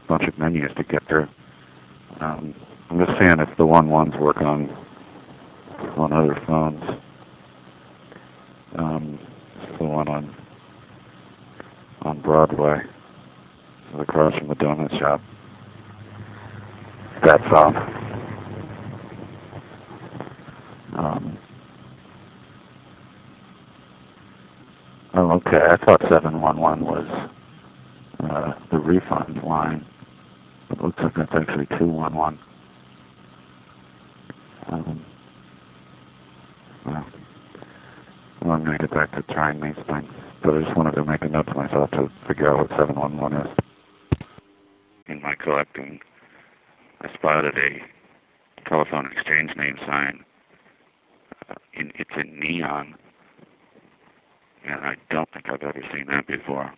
bunch of menus to get through. I'm just seeing if the 1-1s work on other phones. It's the one on Broadway, across from the donut shop. That's off. Oh, okay. I thought 711 was the refund line. It looks like that's actually 211. Well, I'm going to get back to trying these things, but I just wanted to make a note to myself to figure out what 711 is. In my collecting, I spotted a telephone exchange name sign. It's in neon, and I don't think I've ever seen that before.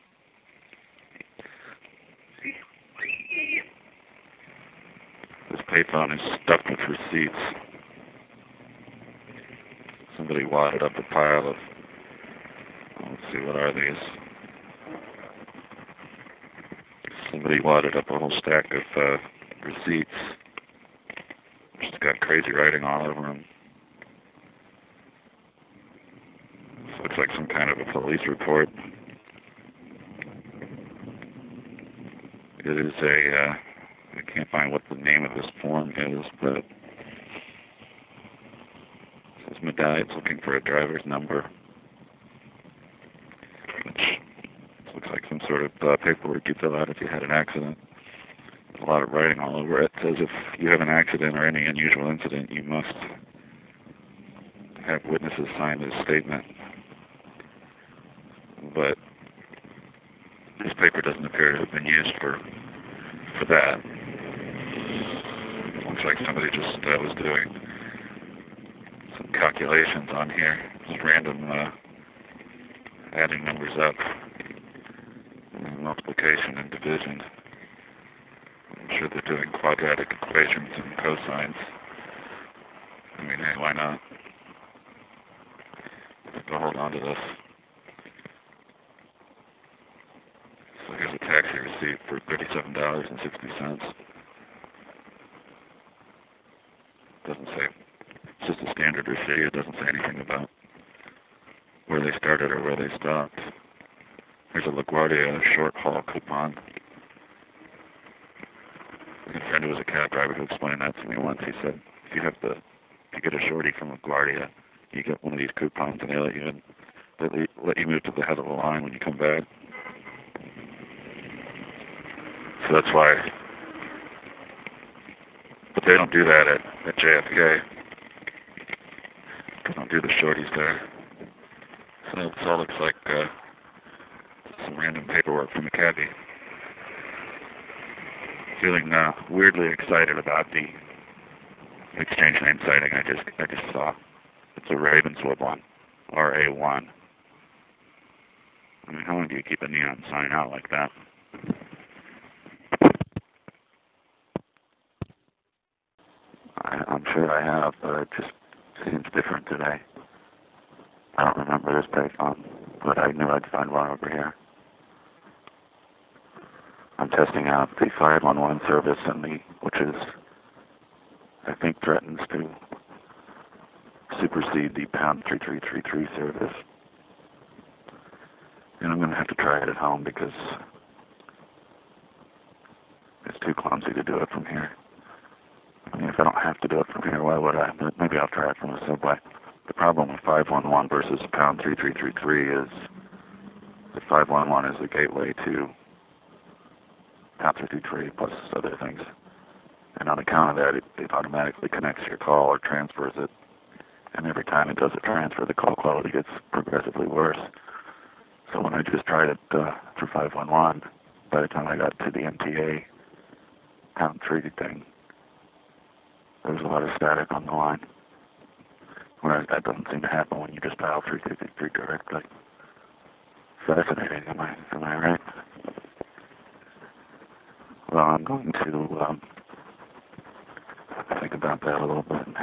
This payphone is stuffed with receipts. Somebody wadded up a pile of, let's see, what are these? Somebody wadded up a whole stack of receipts. Just got crazy writing all over them. This looks like some kind of a police report. It is I can't find what the name of this form is, but it says Medallion's looking for a driver's number, which looks like some sort of paperwork you fill out if you had an accident. There's a lot of writing all over it. It says if you have an accident or any unusual incident, you must have witnesses sign this statement. But this paper doesn't appear to have been used for that. It looks like somebody just was doing some calculations on here, just random adding numbers up, multiplication and division. I'm sure they're doing quadratic equations and cosines. I mean, hey, why not? I'll hold on to this. So here's a taxi receipt for $37.60. Doesn't say. It's just a standard receipt. It doesn't say anything about where they started or where they stopped. Here's a LaGuardia short haul coupon. A friend who was a cab driver who explained that to me once. He said, if you get a shorty from LaGuardia, you get one of these coupons and they let you in. They let you move to the head of the line when you come back. So that's why. But they don't do that at JFK. They don't do the shorties there. So it all looks like some random paperwork from a cabbie. Feeling weirdly excited about the exchange name sighting I just saw. It's a Ravenswood one, RA1. I mean, how long do you keep a neon sign out like that? I'm sure I have, but it just seems different today. I don't remember this payphone, but I knew I'd find one over here. I'm testing out the 511 service which is, I think, threatens to supersede the pound 3333 service. And I'm going to have to try it at home because it's too clumsy to do it from here. I mean, if I don't have to do it from here, why would I? But maybe I'll try it from the subway. The problem with 511 versus pound 3333 is the 511 is the gateway to pound 333 plus other things. And on account of that, it automatically connects your call or transfers it. And every time it does a transfer, the call quality gets progressively worse. So when I just tried it for 511, by the time I got to the MTA pound 3 thing, there was a lot of static on the line. Whereas that doesn't seem to happen when you just dial 3333 directly. Fascinating, am I right? Well, I'm going to think about that a little bit.